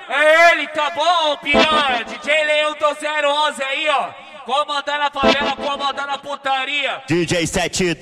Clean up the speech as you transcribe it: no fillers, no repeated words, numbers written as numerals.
É ele, tá bom, piranha? DJ Leão do 011 aí, ó. Comandando a favela, comandando a putaria. DJ 73